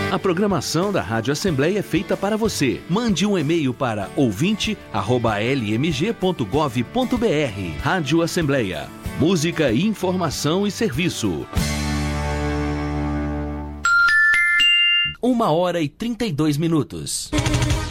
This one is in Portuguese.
A programação da Rádio Assembleia é feita para você. Mande um e-mail para ouvinte@lmg.gov.br. Rádio Assembleia. Música, informação e serviço. 1h32.